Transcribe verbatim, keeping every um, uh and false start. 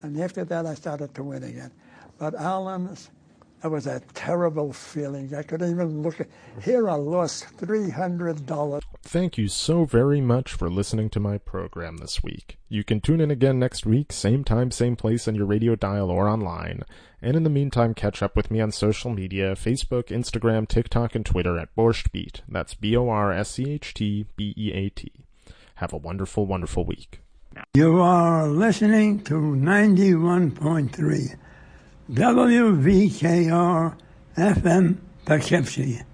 And after that, I started to win again. But Alan, it was a terrible feeling. I couldn't even look at, here I lost three hundred dollars. Thank you so very much for listening to my program this week. You can tune in again next week, same time, same place on your radio dial or online. And in the meantime, catch up with me on social media, Facebook, Instagram, TikTok, and Twitter at Borscht Beat. That's B O R S C H T B E A T. Have a wonderful, wonderful week. You are listening to ninety-one point three W V K R F M Poughkeepsie.